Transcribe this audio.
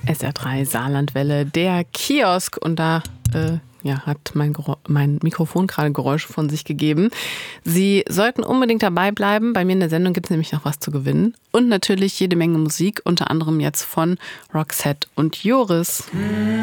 SR3 Saarlandwelle, der Kiosk. Und da hat mein Mikrofon gerade Geräusche von sich gegeben. Sie sollten unbedingt dabei bleiben. Bei mir in der Sendung gibt es nämlich noch was zu gewinnen. Und natürlich jede Menge Musik, unter anderem jetzt von Roxette und Joris.